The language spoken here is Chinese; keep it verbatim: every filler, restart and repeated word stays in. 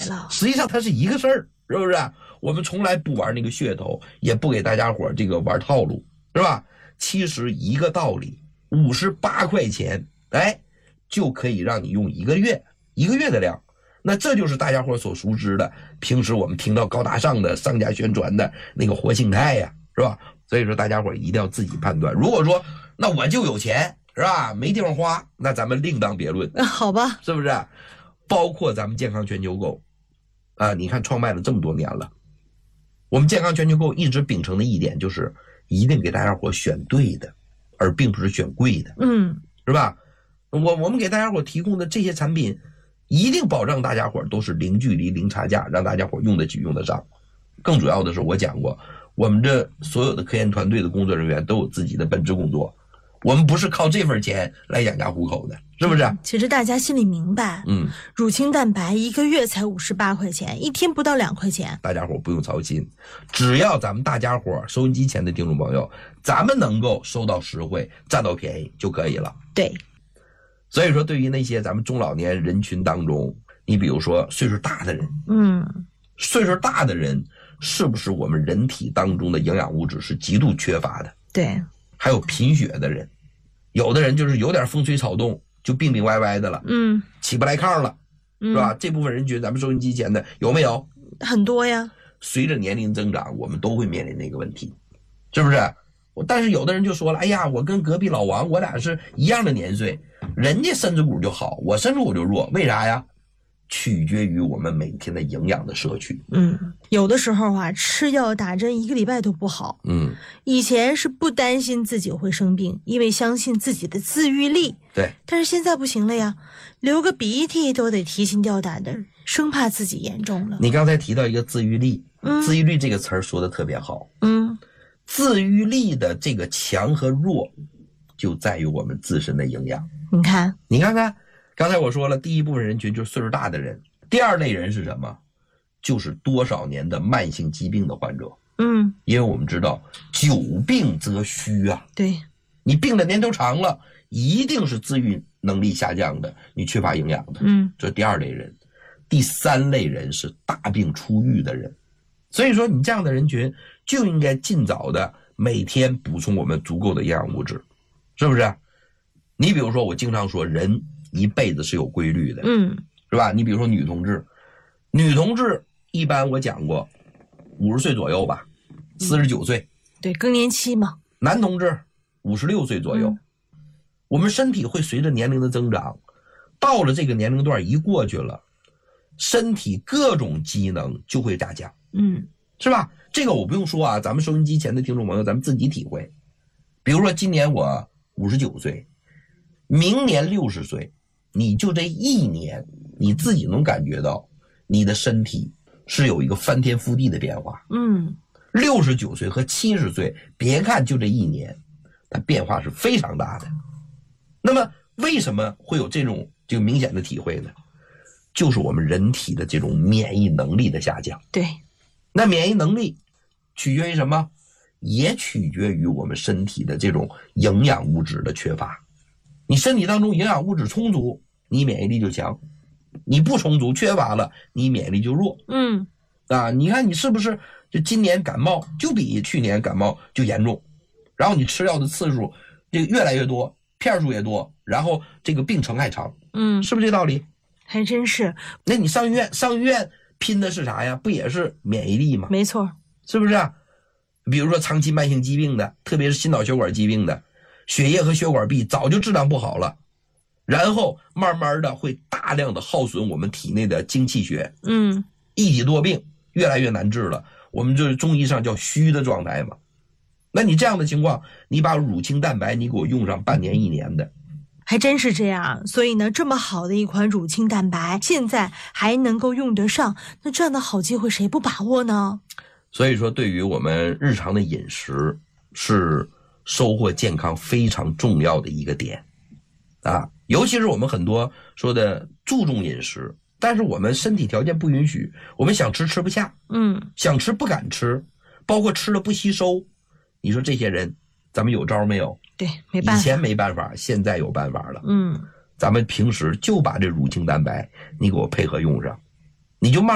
了。 实际上它是一个事儿，是不是？我们从来不玩那个噱头，也不给大家伙这个玩套路，是吧？其实一个道理，五十八块钱，哎，就可以让你用一个月，一个月的量。那这就是大家伙所熟知的，平时我们听到高大上的商家宣传的那个活性肽呀，是吧？所以说大家伙一定要自己判断。如果说那我就有钱，是吧？没地方花，那咱们另当别论。 好吧， 是不是？包括咱们健康全球购啊，你看创办了这么多年了，我们健康全球购一直秉承的一点就是一定给大家伙选对的，而并不是选贵的， 嗯， 是吧？我我们给大家伙提供的这些产品，一定保证大家伙都是零距离、零差价，让大家伙用得起、用得上。更主要的是，我讲过，我们这所有的科研团队的工作人员都有自己的本职工作，我们不是靠这份钱来养家糊口的，是不是？ 其实大家心里明白， 嗯， 乳清蛋白一个月才五十八块钱，一天不到两块钱， 大家伙不用操心，只要咱们大家伙收音机前的听众朋友，咱们能够收到实惠，占到便宜就可以了。 对， 所以说，对于那些咱们中老年人群当中，你比如说岁数大的人， 嗯， 岁数大的人是不是我们人体当中的营养物质是极度缺乏的？ 对， 还有贫血的人，有的人就是有点风吹草动就病病歪歪的了， 嗯， 起不来炕了， 嗯是吧？这部分人群，咱们收音机前的有没有？ 很多呀。 随着年龄增长，我们都会面临那个问题，是不是？但是有的人就说了，哎呀，我跟隔壁老王，我俩是一样的年岁，人家身子骨就好，我身子骨就弱，为啥呀？取决于我们每天的营养的摄取。 嗯，有的时候啊，吃药打针一个礼拜都不好。 嗯， 以前是不担心自己会生病，因为相信自己的自愈力。 对。 但是现在不行了呀，流个鼻涕都得提心吊胆的，生怕自己严重了。 你刚才提到一个自愈力， 嗯， 自愈力这个词儿说的特别好。 嗯， 自愈力的这个强和弱，就在于我们自身的营养。 你看， 你看看。刚才我说了，第一部分人群就是岁数大的人，第二类人是什么？就是多少年的慢性疾病的患者。 嗯， 因为我们知道久病则虚啊， 对， 你病的年头长了，一定是自愈能力下降的，你缺乏营养的。 嗯， 这是第二类人。第三类人是大病初愈的人，所以说你这样的人群就应该尽早的每天补充我们足够的营养物质，是不是？你比如说，我经常说人一辈子是有规律的， 嗯， 是吧？你比如说女同志，女同志一般我讲过，五十岁左右吧，四十九岁， 对，更年期嘛。 男同志五十六岁左右，嗯，我们身体会随着年龄的增长，到了这个年龄段一过去了，身体各种机能就会下降， 嗯， 是吧？这个我不用说啊，咱们收音机前的听众朋友，咱们自己体会。比如说今年我五十九岁，明年六十岁，你就这一年，你自己能感觉到你的身体是有一个翻天覆地的变化。 嗯， 六十九岁和七十岁，别看就这一年，它变化是非常大的。那么为什么会有这种这个明显的体会呢？就是我们人体的这种免疫能力的下降。 对， 那免疫能力取决于什么？也取决于我们身体的这种营养物质的缺乏。你身体当中营养物质充足，你免疫力就强；你不充足缺乏了，你免疫力就弱。 嗯， 啊，你看你是不是就今年感冒就比去年感冒就严重，然后你吃药的次数这个越来越多，片数也多，然后这个病程还长。 嗯， 是不是这道理？ 还真是。 那你上医院上医院拼的是啥呀？不也是免疫力吗？ 没错， 是不是啊？比如说长期慢性疾病的，特别是心脑血管疾病的，血液和血管壁早就质量不好了，然后慢慢的会大量的耗损我们体内的精气血， 嗯， 一体多病越来越难治了，我们就是中医上叫虚的状态嘛。那你这样的情况，你把乳清蛋白你给我用上半年一年的， 还真是这样。所以呢，这么好的一款乳清蛋白现在还能够用得上，那这样的好机会谁不把握呢？ 所以说对于我们日常的饮食是收获健康非常重要的一个点啊，尤其是我们很多说的注重饮食，但是我们身体条件不允许，我们想吃吃不下， 嗯， 想吃不敢吃，包括吃了不吸收，你说这些人咱们有招没有？ 对，没办法， 以前没办法，现在有办法了。 嗯， 咱们平时就把这乳清蛋白你给我配合用上，你就慢